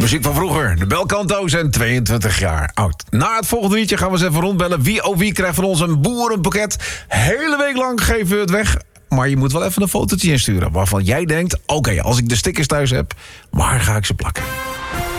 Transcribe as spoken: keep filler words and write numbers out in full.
Muziek van vroeger. De Belcanto's en tweeëntwintig jaar oud. Na het volgende liedje gaan we eens even rondbellen. Wie of wie krijgt van ons een boerenpakket. Hele week lang geven we het weg. Maar je moet wel even een fotootje insturen waarvan jij denkt... oké, okay, als ik de stickers thuis heb, waar ga ik ze plakken?